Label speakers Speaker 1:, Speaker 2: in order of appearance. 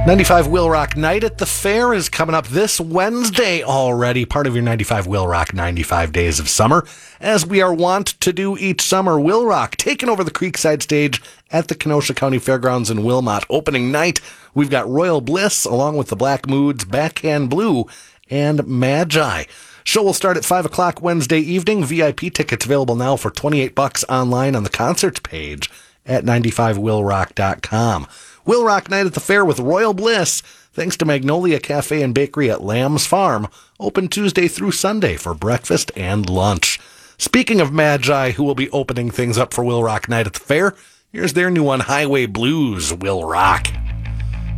Speaker 1: 95 Will Rock Night at the Fair is coming up this Wednesday already, part of your 95 Will Rock 95 Days of Summer. As we are wont to do each summer, Will Rock taking over the Creekside stage at the Kenosha County Fairgrounds in Wilmot. Opening night, we've got Royal Bliss along with the Black Moods, Backhand Blue, and Magi. Show will start at 5 o'clock Wednesday evening. VIP tickets available now for $28 online on the concerts page at 95willrock.com. Will Rock Night at the Fair with Royal Bliss, thanks to Magnolia Cafe and Bakery at Lamb's Farm, open Tuesday through Sunday for breakfast and lunch. Speaking of Magi, who will be opening things up for Will Rock Night at the Fair, here's their new one, Highway Blues, Will Rock.